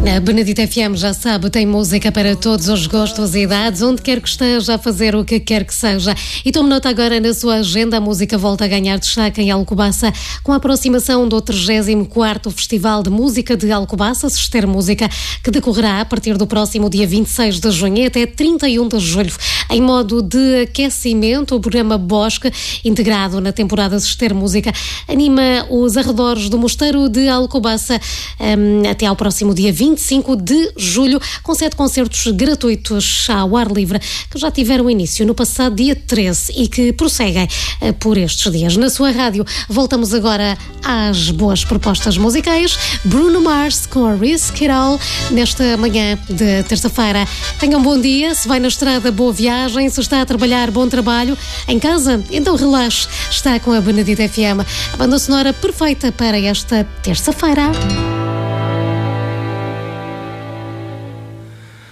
A Benedita FM, já sabe, tem música para todos os gostos e idades, onde quer que esteja a fazer o que quer que seja. E tome nota agora na sua agenda, a música volta a ganhar destaque em Alcobaça com a aproximação do 34º Festival de Música de Alcobaça, Sester Música, que decorrerá a partir do próximo dia 26 de junho e até 31 de julho. Em modo de aquecimento, o programa Bosque, integrado na temporada Sester Música, anima os arredores do Mosteiro de Alcobaça até ao próximo dia 25 de julho, com 7 concertos gratuitos ao ar livre, que já tiveram início no passado dia 13 e que prosseguem por estes dias. Na sua rádio, voltamos agora às boas propostas musicais. Bruno Mars com a Risk It All, nesta manhã de terça-feira. Tenham um bom dia, se vai na estrada, boa viagem, se está a trabalhar, bom trabalho. Em casa, então relaxe, está com a Benedita FM, a banda sonora perfeita para esta terça-feira.